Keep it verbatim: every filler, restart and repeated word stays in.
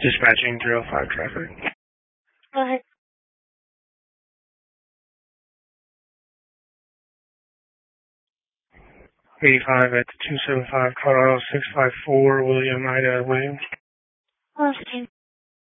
Dispatching three oh five traffic. Go ahead. eighty-five at two seven five Colorado six five four, William Ida Williams. Last name.